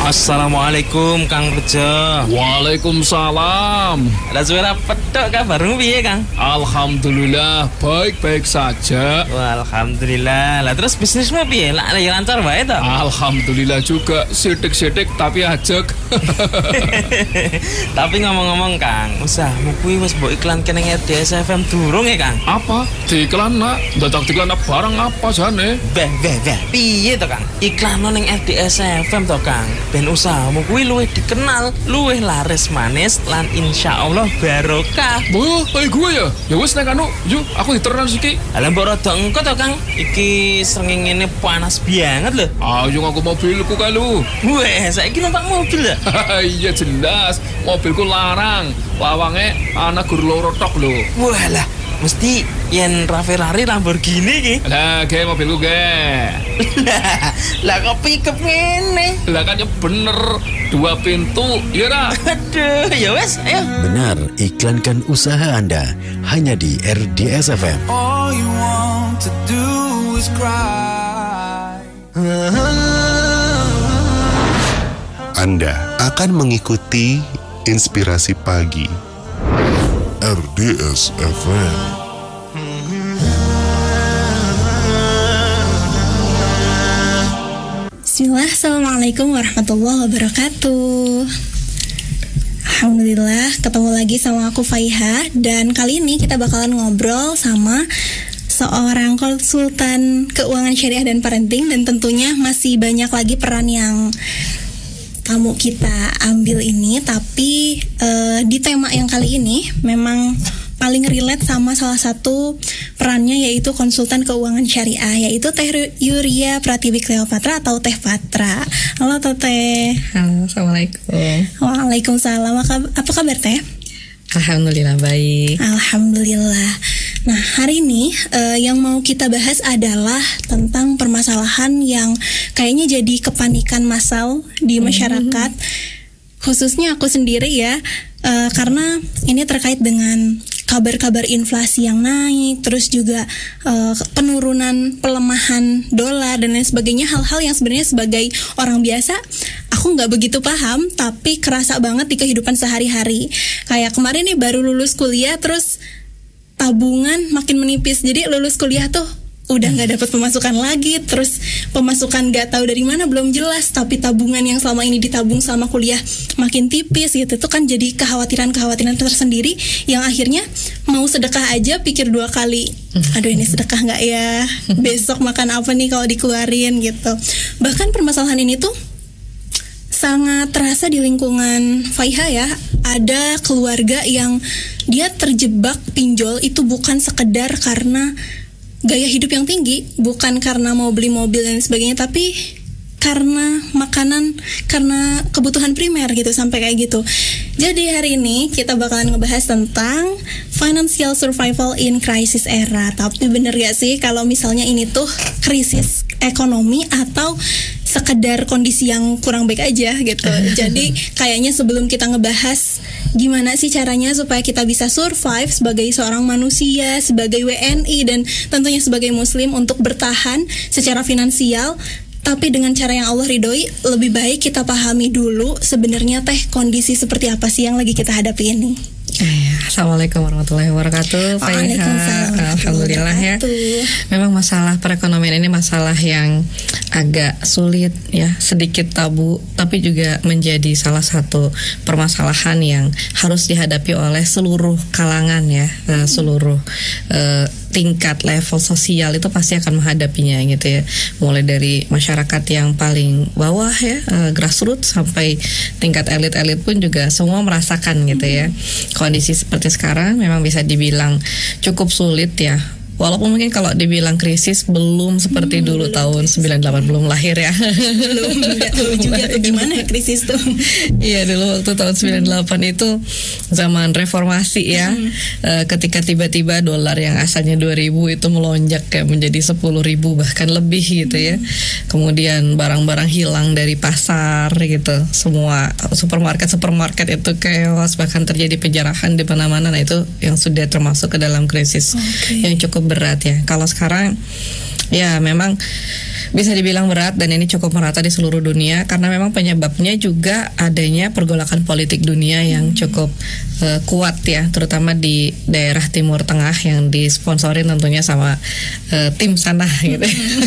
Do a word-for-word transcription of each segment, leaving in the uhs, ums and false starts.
Assalamualaikum Kang Rejo. Waalaikumsalam. Ada suara pedok kabarmu piye Kang? Alhamdulillah baik-baik saja. Wah, alhamdulillah. Lah terus bisnismu piye? Lah ya lancar wae to? Alhamdulillah juga, sidik-sidik tapi ajek. Tapi ngomong-ngomong Kang, usahamu kuwi wis mbok iklanke ning R D S F M durung ya Kang? Apa? Diiklan nak? Dadak diiklan barang apa jane? Beh, beh, beh. Piye to Kang? Iklan ning R D S F M to Kang. Ben usahamu kuwi luwih dikenal, luwih laris manis lan insyaallah barokah. Boh, kayak gue ya? Ya wis nek anu, yuk aku diteran siki. Lah mbok rada engko to Kang. Iki srengenge panas banget lho. Ayo ngaku mobilku kae lu. Weh, saiki numpak mobil ya? Iya jelas, mobilku larang. Lawange ana gur loro tok lho. Walah, mesti yen Ferrari Lamborghini ki. Lah, ge mobilku ge. Lah kok pickup ngene? Lah kan ya bener, dua pintu, ya dah. Aduh, ya wes, ayo. Benar, iklankan usaha Anda hanya di R D S F M. All you want to do is cry. Anda akan mengikuti Inspirasi Pagi R D S F M. Bismillah, Assalamualaikum warahmatullahi wabarakatuh. Alhamdulillah, ketemu lagi sama aku Faiha. Dan kali ini kita bakalan ngobrol sama seorang konsultan keuangan syariah dan parenting. Dan tentunya masih banyak lagi peran yang tamu kita ambil ini. Tapi uh, di tema yang kali ini memang paling relate sama salah satu perannya, yaitu konsultan keuangan syariah, yaitu Teh Yuria Pratiwi Cleopatra atau Teh Patra. Halo Teh. Halo, Assalamualaikum. Waalaikumsalam. Apa kabar Teh? Alhamdulillah baik. Alhamdulillah. Nah, hari ini uh, yang mau kita bahas adalah tentang permasalahan yang kayaknya jadi kepanikan massal di masyarakat. Mm-hmm. Khususnya aku sendiri ya, uh, karena ini terkait dengan kabar-kabar inflasi yang naik, terus juga uh, penurunan pelemahan dolar dan lain sebagainya, hal-hal yang sebenarnya sebagai orang biasa aku nggak begitu paham, tapi kerasa banget di kehidupan sehari-hari. Kayak kemarin nih baru lulus kuliah, terus tabungan makin menipis, jadi lulus kuliah tuh udah nggak dapat pemasukan lagi, terus pemasukan nggak tahu dari mana belum jelas, tapi tabungan yang selama ini ditabung selama kuliah makin tipis gitu. Itu kan jadi kekhawatiran-kekhawatiran tersendiri yang akhirnya mau sedekah aja pikir dua kali, aduh ini sedekah nggak ya, besok makan apa nih kalau dikeluarin gitu. Bahkan permasalahan ini tuh sangat terasa di lingkungan Faiha ya. Ada keluarga yang dia terjebak pinjol itu bukan sekedar karena gaya hidup yang tinggi, bukan karena mau beli mobil dan sebagainya, tapi karena makanan, karena kebutuhan primer gitu, sampai kayak gitu. Jadi hari ini kita bakalan ngebahas tentang financial survival in crisis era. Tapi bener gak sih kalau misalnya ini tuh krisis ekonomi atau sekedar kondisi yang kurang baik aja gitu. Jadi kayaknya sebelum kita ngebahas gimana sih caranya supaya kita bisa survive sebagai seorang manusia, sebagai W N I, dan tentunya sebagai muslim untuk bertahan secara finansial tapi dengan cara yang Allah ridhoi, lebih baik kita pahami dulu sebenarnya teh kondisi seperti apa sih yang lagi kita hadapi ini. Assalamualaikum warahmatullahi wabarakatuh. Waalaikumsalam. Alhamdulillah ya. Memang masalah perekonomian ini masalah yang agak sulit ya, sedikit tabu, tapi juga menjadi salah satu permasalahan yang harus dihadapi oleh seluruh kalangan ya, hmm. seluruh uh, tingkat level sosial itu pasti akan menghadapinya gitu ya. Mulai dari masyarakat yang paling bawah ya, uh, grassroots, sampai tingkat elit-elit pun juga semua merasakan gitu ya. Kondisi seperti sekarang memang bisa dibilang cukup sulit ya. Walaupun mungkin kalau dibilang krisis belum seperti hmm, dulu belum tahun krisis. sembilan puluh delapan belum lahir ya. Belum, enggak tahu juga tuh gimana krisis tuh. Iya, dulu waktu tahun sembilan puluh delapan itu zaman reformasi ya. Hmm. E, ketika tiba-tiba dolar yang asalnya dua ribu itu melonjak kayak menjadi sepuluh ribu bahkan lebih gitu ya. Kemudian barang-barang hilang dari pasar gitu. Semua supermarket-supermarket itu chaos, bahkan terjadi penjarahan di mana-mana. Nah, itu yang sudah termasuk ke dalam krisis okay. yang cukup berat ya. Kalau sekarang ya memang bisa dibilang berat dan ini cukup merata di seluruh dunia karena memang penyebabnya juga adanya pergolakan politik dunia yang cukup uh, kuat ya, terutama di daerah Timur Tengah yang disponsorin tentunya sama uh, tim sana gitu.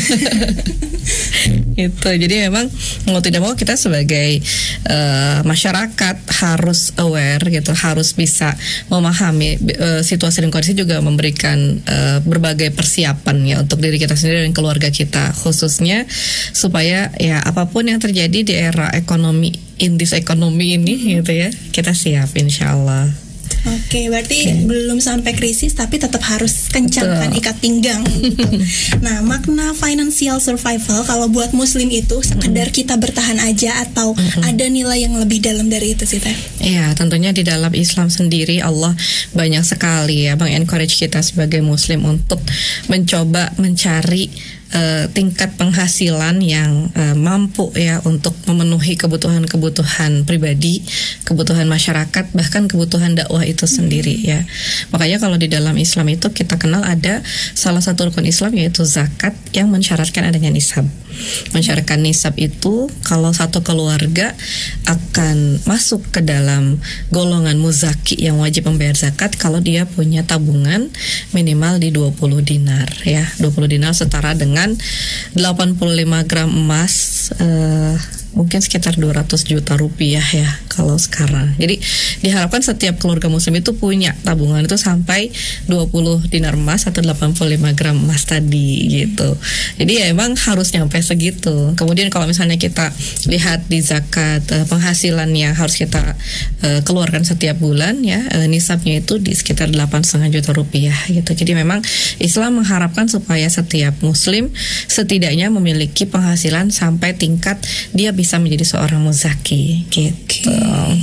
Itu jadi memang mau tidak mau kita sebagai uh, masyarakat harus aware gitu, harus bisa memahami uh, situasi dan kondisi, juga memberikan uh, berbagai persiapan ya untuk diri kita sendiri dan keluarga kita, khususnya supaya ya apapun yang terjadi di era ekonomi in this ekonomi ini gitu ya, kita siap insya Allah. Oke, berarti okay. belum sampai krisis tapi tetap harus kencangkan ikat pinggang gitu. Nah, makna financial survival kalau buat muslim itu sekedar kita bertahan aja atau mm-hmm. ada nilai yang lebih dalam dari itu sih Teh? Iya, tentunya di dalam Islam sendiri Allah banyak sekali ya mengencourage kita sebagai muslim untuk mencoba mencari Uh, tingkat penghasilan yang uh, mampu ya untuk memenuhi kebutuhan-kebutuhan pribadi, kebutuhan masyarakat, bahkan kebutuhan dakwah itu sendiri ya. Makanya kalau di dalam Islam itu kita kenal ada salah satu rukun Islam yaitu zakat yang mensyaratkan adanya nisab. Mensyaratkan nisab itu kalau satu keluarga akan masuk ke dalam golongan muzaki yang wajib membayar zakat kalau dia punya tabungan minimal di dua puluh dinar ya. dua puluh dinar setara dengan delapan puluh lima gram emas, uh, mungkin sekitar dua ratus juta rupiah ya kalau sekarang. Jadi diharapkan setiap keluarga muslim itu punya tabungan itu sampai dua puluh dinar emas atau delapan puluh lima gram emas tadi gitu. Jadi ya emang harus nyampe segitu. Kemudian kalau misalnya kita lihat di zakat, uh, penghasilan yang harus kita uh, keluarkan setiap bulan ya, uh, nisabnya itu di sekitar delapan koma lima juta rupiah gitu. Jadi memang Islam mengharapkan supaya setiap muslim setidaknya memiliki penghasilan sampai tingkat dia bisa menjadi seorang muzaki gitu.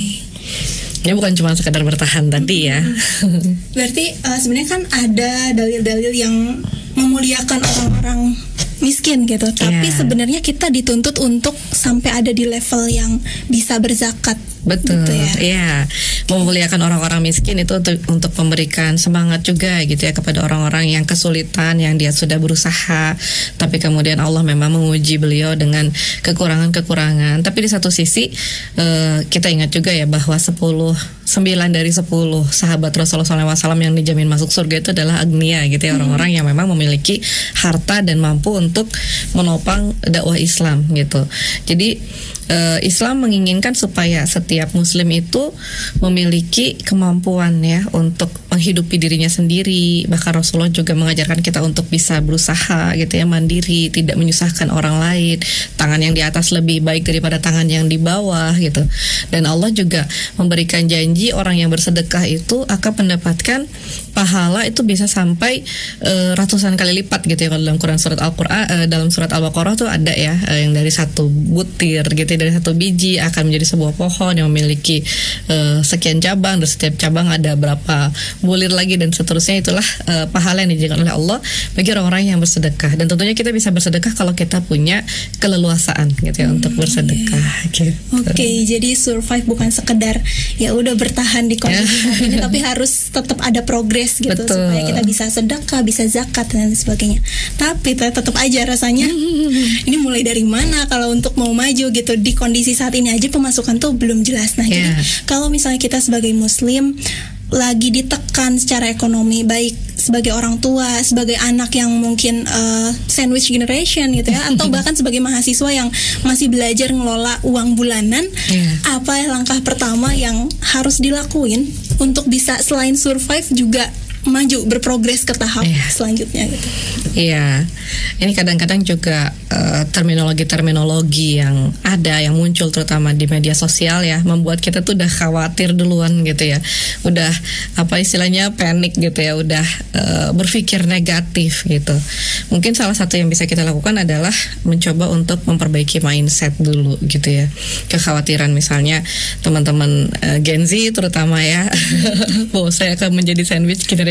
Ini bukan cuma sekedar bertahan tadi ya. Berarti uh, sebenarnya kan ada dalil-dalil yang memuliakan orang-orang miskin gitu. Tapi yeah. sebenarnya kita dituntut untuk sampai ada di level yang bisa berzakat. Betul, gitu ya. ya. Memuliakan orang-orang miskin itu untuk, untuk memberikan semangat juga gitu ya kepada orang-orang yang kesulitan, yang dia sudah berusaha, tapi kemudian Allah memang menguji beliau dengan kekurangan-kekurangan. Tapi di satu sisi uh, kita ingat juga ya bahwa sepuluh sembilan dari sepuluh sahabat Rasulullah shallallahu alaihi wasallam yang dijamin masuk surga itu adalah agnia gitu ya, orang-orang yang memang memiliki harta dan mampu untuk menopang dakwah Islam gitu. Jadi uh, Islam menginginkan supaya setiap muslim itu memiliki kemampuan ya untuk menghidupi dirinya sendiri. Bahkan Rasulullah juga mengajarkan kita untuk bisa berusaha gitu ya, mandiri, tidak menyusahkan orang lain. Tangan yang di atas lebih baik daripada tangan yang di bawah gitu. Dan Allah juga memberikan janji orang yang bersedekah itu akan mendapatkan pahala itu bisa sampai uh, ratusan kali lipat gitu ya. Kalau dalam Quran surat Al-Qur'an, uh, dalam surat Al-Baqarah tuh ada ya, uh, yang dari satu butir gitu ya, dari satu biji akan menjadi sebuah pohon yang memiliki uh, sekian cabang, dan setiap cabang ada berapa bulir lagi dan seterusnya. Itulah uh, pahala yang dijanjikan oleh Allah bagi orang-orang yang bersedekah. Dan tentunya kita bisa bersedekah kalau kita punya keleluasaan gitu ya, hmm, untuk bersedekah gitu. Oke, okay, jadi survive bukan sekedar ya udah bertahan di kondisi ini, tapi harus tetap ada progres gitu. Betul. Supaya kita bisa sedekah, bisa zakat dan sebagainya. Tapi tetap aja rasanya ini mulai dari mana kalau untuk mau maju gitu di kondisi saat ini aja pemasukan tuh belum jelas. Nah, yeah. Jadi kalau misalnya kita sebagai muslim lagi ditekan secara ekonomi, baik sebagai orang tua, sebagai anak yang mungkin uh, sandwich generation gitu ya, atau bahkan sebagai mahasiswa yang masih belajar ngelola uang bulanan, yeah. apa langkah pertama yang harus dilakuin untuk bisa selain survive juga maju, berprogres ke tahap yeah. selanjutnya gitu. Iya, ini kadang-kadang juga uh, terminologi-terminologi yang ada, yang muncul terutama di media sosial ya, membuat kita tuh udah khawatir duluan gitu ya, udah apa istilahnya panik gitu ya, udah uh, berpikir negatif gitu. Mungkin salah satu yang bisa kita lakukan adalah mencoba untuk memperbaiki mindset dulu gitu ya. Kekhawatiran misalnya teman-teman uh, Gen Z terutama ya, bahwa saya akan menjadi sandwich generation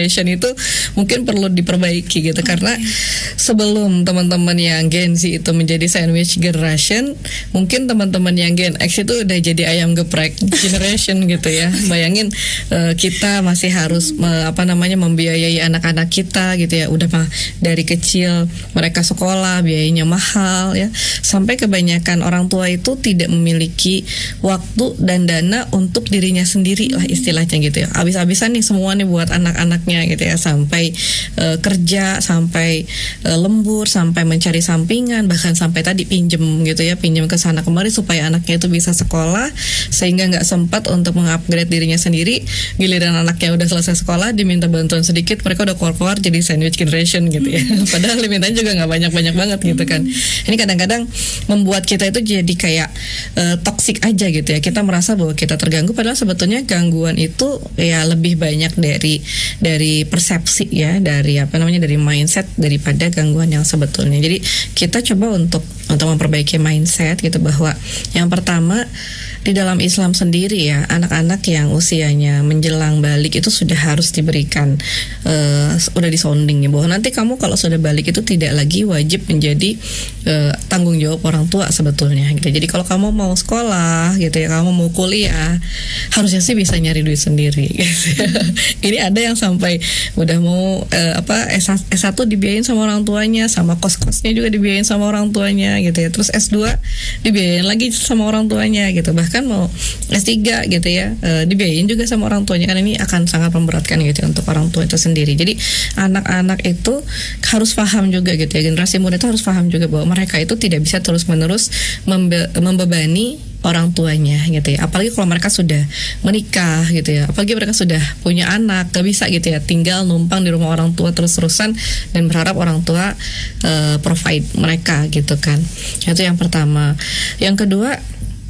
generation itu mungkin perlu diperbaiki gitu, karena sebelum teman-teman yang Gen Z itu menjadi sandwich generation, mungkin teman-teman yang Gen X itu udah jadi ayam geprek generation gitu ya. Bayangin uh, kita masih harus uh, apa namanya membiayai anak-anak kita gitu ya, udah mah dari kecil mereka sekolah biayanya mahal ya, sampai kebanyakan orang tua itu tidak memiliki waktu dan dana untuk dirinya sendiri lah istilahnya gitu ya. Habis-habisan nih semua nih buat anak-anaknya gitu ya, sampai uh, kerja, sampai uh, lembur, sampai mencari sampingan, bahkan sampai tadi pinjem gitu ya, pinjem ke sana kemari supaya anaknya itu bisa sekolah, sehingga nggak sempat untuk mengupgrade dirinya sendiri. Giliran anaknya udah selesai sekolah, diminta bantuan sedikit, mereka udah keluar-keluar jadi sandwich generation gitu ya. Padahal limitnya juga nggak banyak-banyak banget gitu kan. Ini kadang-kadang membuat kita itu jadi kayak uh, toxic aja gitu ya. Kita merasa bahwa kita terganggu, padahal sebetulnya gangguan itu ya lebih banyak dari dari persepsi ya, dari apa namanya dari mindset daripada gangguan yang sebetulnya. Jadi kita coba untuk untuk memperbaiki mindset gitu, bahwa yang pertama di dalam Islam sendiri ya, anak-anak yang usianya menjelang balik itu sudah harus diberikan uh, udah disounding ya, bahwa nanti kamu kalau sudah balik itu tidak lagi wajib menjadi uh, tanggung jawab orang tua sebetulnya gitu. Jadi kalau kamu mau sekolah gitu ya, kamu mau kuliah, harusnya sih bisa nyari duit sendiri gitu. Ini ada yang sampai udah mau uh, apa S satu dibiayain sama orang tuanya, sama kos-kosnya juga dibiayain sama orang tuanya gitu ya. Terus S dua dibiayain lagi sama orang tuanya gitu. Bahkan mau S tiga gitu ya, e, dibiayain juga sama orang tuanya, karena ini akan sangat memberatkan gitu ya, untuk orang tua itu sendiri. Jadi anak-anak itu harus paham juga gitu ya, generasi muda itu harus paham juga bahwa mereka itu tidak bisa terus-menerus membe- membebani orang tuanya gitu ya, apalagi kalau mereka sudah menikah gitu ya, apalagi mereka sudah punya anak, gak bisa gitu ya tinggal numpang di rumah orang tua terus-terusan dan berharap orang tua uh, provide mereka gitu kan. Itu yang pertama. Yang kedua,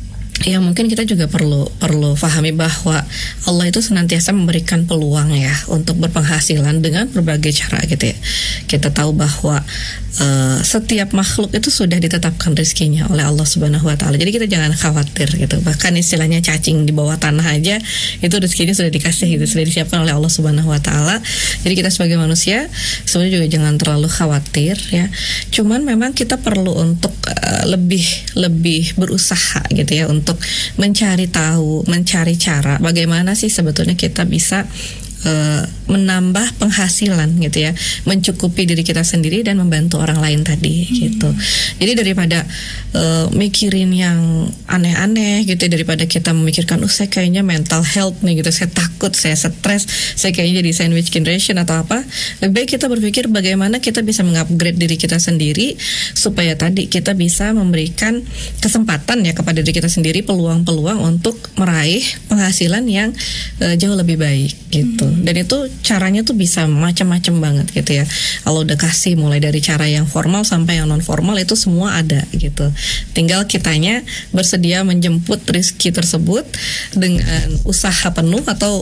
ya mungkin kita juga perlu perlu pahami bahwa Allah itu senantiasa memberikan peluang ya untuk berpenghasilan dengan berbagai cara gitu ya. Kita tahu bahwa uh, setiap makhluk itu sudah ditetapkan rezekinya oleh Allah Subhanahu wa taala. Jadi kita jangan khawatir gitu. Bahkan istilahnya cacing di bawah tanah aja itu rezekinya sudah dikasih gitu, sudah disiapkan oleh Allah Subhanahu wa taala. Jadi kita sebagai manusia sebenarnya juga jangan terlalu khawatir ya. Cuman memang kita perlu untuk uh, lebih lebih berusaha gitu ya, untuk untuk mencari tahu, mencari cara bagaimana sih sebetulnya kita bisa uh, menambah penghasilan gitu ya, mencukupi diri kita sendiri dan membantu orang lain tadi hmm. gitu. Jadi daripada uh, mikirin yang aneh-aneh gitu, daripada kita memikirkan, oh saya kayaknya mental health nih gitu, saya takut, saya stres, saya kayaknya jadi sandwich generation atau apa, lebih baik kita berpikir bagaimana kita bisa mengupgrade diri kita sendiri supaya tadi kita bisa memberikan kesempatan ya kepada diri kita sendiri, peluang-peluang untuk meraih penghasilan yang uh, jauh lebih baik gitu. Hmm. Dan itu caranya tuh bisa macam-macam banget gitu ya. Kalau udah kasih mulai dari cara yang formal sampai yang non formal itu semua ada gitu. Tinggal kitanya bersedia menjemput rezeki tersebut dengan usaha penuh atau